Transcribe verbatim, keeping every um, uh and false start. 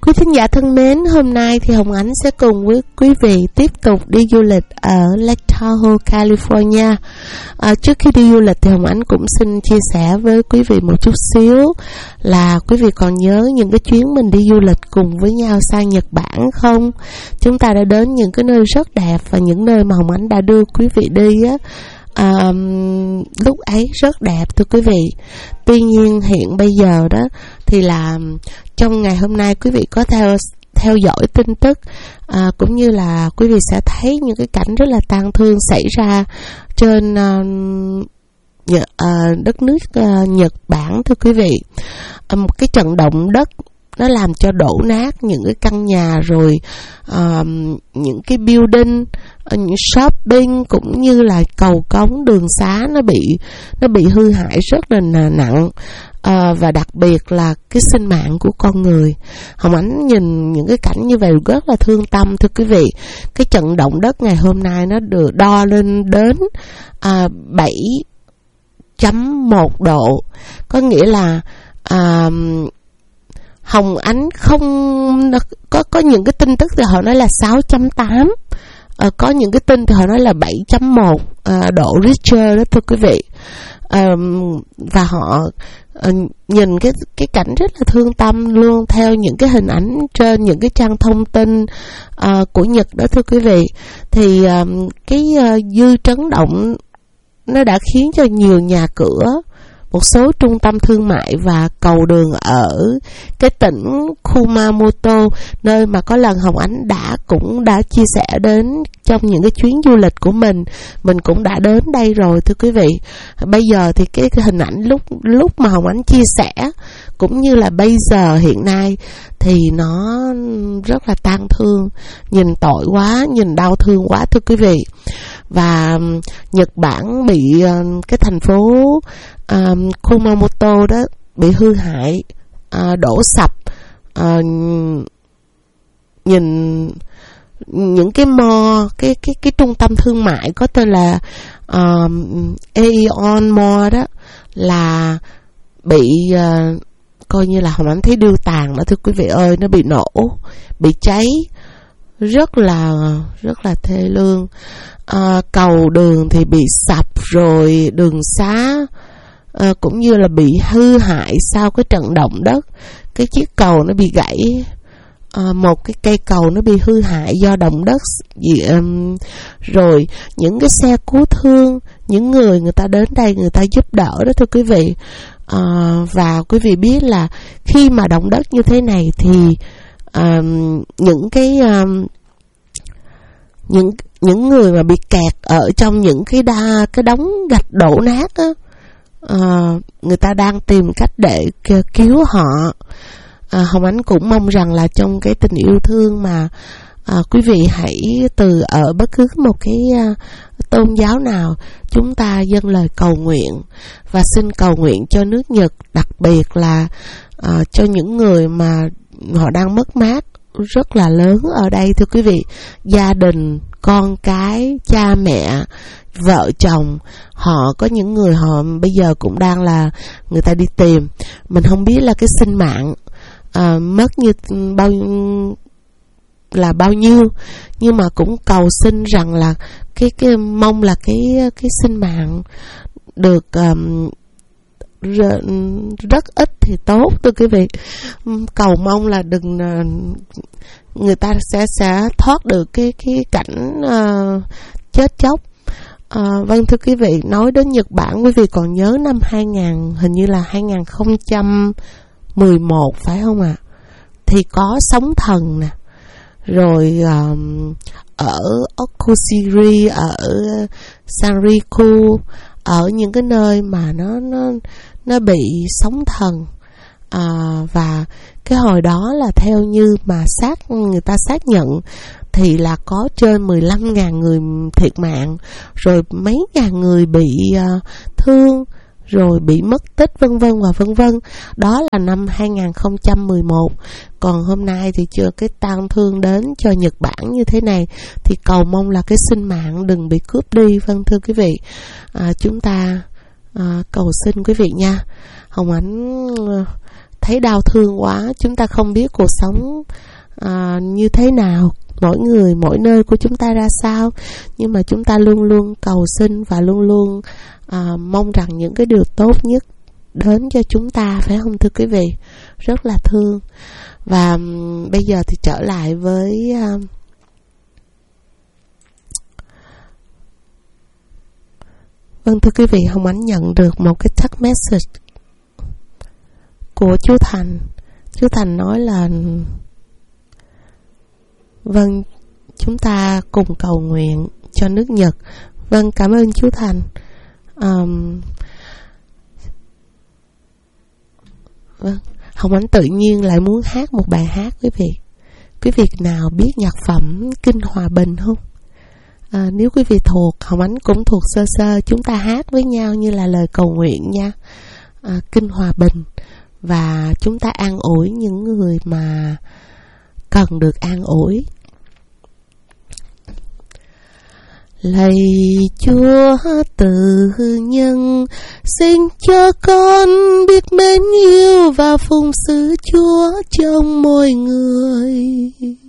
Quý thính giả thân mến, hôm nay thì Hồng Ánh sẽ cùng với quý vị tiếp tục đi du lịch ở Lake Tahoe, California. À, trước khi đi du lịch thì Hồng Ánh cũng xin chia sẻ với quý vị một chút xíu là quý vị còn nhớ những cái chuyến mình đi du lịch cùng với nhau sang Nhật Bản không? Chúng ta đã đến những cái nơi rất đẹp và những nơi mà Hồng Ánh đã đưa quý vị đi á. À, lúc ấy rất đẹp thưa quý vị. Tuy nhiên hiện bây giờ đó thì là trong ngày hôm nay quý vị có theo theo dõi tin tức, à, cũng như là quý vị sẽ thấy những cái cảnh rất là tang thương xảy ra trên uh, uh, đất nước uh, Nhật Bản thưa quý vị. Uh, một cái trận động đất nó làm cho đổ nát những cái căn nhà, rồi uh, những cái building, uh, những shopping cũng như là cầu cống, đường xá nó bị nó bị hư hại rất là nặng. Uh, và đặc biệt là cái sinh mạng của con người. Hồng Ánh nhìn những cái cảnh như vậy rất là thương tâm thưa quý vị. Cái trận động đất ngày hôm nay nó được đo lên đến uh, bảy chấm một độ, có nghĩa là uh, Hồng Ánh không có có những cái tin tức thì họ nói là sáu chấm tám, uh, có những cái tin thì họ nói là bảy chấm một uh, độ Richter đó thưa quý vị. Uh, và họ uh, nhìn cái cái cảnh rất là thương tâm luôn, theo những cái hình ảnh trên những cái trang thông tin uh, của Nhật đó thưa quý vị. Thì uh, cái uh, dư chấn động nó đã khiến cho nhiều nhà cửa, một số trung tâm thương mại và cầu đường ở cái tỉnh Kumamoto, nơi mà có lần Hồng Ánh đã cũng đã chia sẻ đến trong những cái chuyến du lịch của mình. Mình cũng đã đến đây rồi thưa quý vị. Bây giờ thì cái, cái hình ảnh lúc lúc mà Hồng Ánh chia sẻ cũng như là bây giờ hiện nay thì nó rất là tang thương, nhìn tội quá, nhìn đau thương quá thưa quý vị. Và Nhật Bản bị uh, cái thành phố uh, Kumamoto đó bị hư hại, uh, đổ sập. Uh, nhìn những cái mall, cái cái cái trung tâm thương mại có tên là uh, Aeon Mall đó là bị uh, coi như là Hồng Ánh thấy điêu tàn đó thưa quý vị ơi. Nó bị nổ, bị cháy rất là rất là thê lương. À, cầu đường thì bị sập, rồi đường xá à, cũng như là bị hư hại sau cái trận động đất. Cái chiếc cầu nó bị gãy, à, một cái cây cầu nó bị hư hại do động đất gì, um, rồi những cái xe cứu thương, những người người ta đến đây người ta giúp đỡ đó thưa quý vị. À, và quý vị biết là khi mà động đất như thế này thì um, những cái um, những những người mà bị kẹt ở trong những cái đa cái đống gạch đổ nát á, uh, người ta đang tìm cách để cứu họ. Uh, Hồng Ánh cũng mong rằng là trong cái tình yêu thương mà uh, quý vị hãy từ ở bất cứ một cái uh, tôn giáo nào, chúng ta dâng lời cầu nguyện và xin cầu nguyện cho nước Nhật, đặc biệt là uh, cho những người mà họ đang mất mát rất là lớn ở đây thưa quý vị. Gia đình, con cái, cha mẹ, vợ chồng, họ có những người họ bây giờ cũng đang là người ta đi tìm. Mình không biết là cái sinh mạng à, mất như bao là bao nhiêu, nhưng mà cũng cầu xin rằng là cái cái mong là cái cái sinh mạng được um, rất ít thì tốt thưa quý vị. Cầu mong là đừng người ta sẽ sẽ thoát được cái cái cảnh uh, chết chóc. Uh, vâng thưa quý vị, nói đến Nhật Bản, quý vị còn nhớ năm hai nghìn, hình như là hai nghìn không trăm mười một phải không ạ? À? Thì có sóng thần nè, rồi um, ở Okushiri, ở Sanriku, ở những cái nơi mà nó nó nó bị sóng thần. À, và cái hồi đó là theo như mà xác người ta xác nhận thì là có trên mười lăm nghìn người thiệt mạng, rồi mấy ngàn người bị uh, thương, rồi bị mất tích vân vân và vân vân. Đó là năm hai nghìn không trăm mười một. Còn hôm nay thì chưa cái tang thương đến cho Nhật Bản như thế này, thì cầu mong là cái sinh mạng đừng bị cướp đi. Vâng thưa quý vị, à, chúng ta à, cầu xin quý vị nha. Hồng Ánh thấy đau thương quá, chúng ta không biết cuộc sống à, như thế nào, mỗi người mỗi nơi của chúng ta ra sao, nhưng mà chúng ta luôn luôn cầu xin và luôn luôn à, mong rằng những cái điều tốt nhất đến cho chúng ta, phải không thưa quý vị? Rất là thương. Và um, bây giờ thì trở lại với uh, vâng thưa quý vị, Hồng Ánh nhận được một cái text message của chú Thành. Chú Thành nói là vâng, chúng ta cùng cầu nguyện cho nước Nhật. Vâng, cảm ơn chú Thành. um, Vâng, Hồng Ánh tự nhiên lại muốn hát một bài hát quý vị. Quý vị nào biết nhạc phẩm Kinh Hòa Bình không? À, nếu quý vị thuộc, Hồng Ánh cũng thuộc sơ sơ, chúng ta hát với nhau như là lời cầu nguyện nha. À, Kinh Hòa Bình, và chúng ta an ủi những người mà cần được an ủi. Lạy Chúa từ nhân, xin cho con biết mến yêu và phụng sự Chúa trong mỗi người.